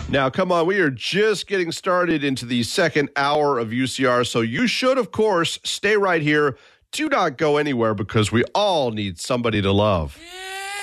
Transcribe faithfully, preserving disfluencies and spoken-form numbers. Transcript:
Now, come on, we are just getting started into the second hour of U C R, so you should, of course, stay right here. Do not go anywhere because we all need somebody to love.